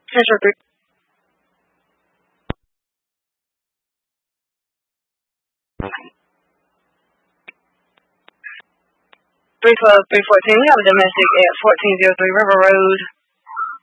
Central 312-314. You have a domestic at 1403 River Road.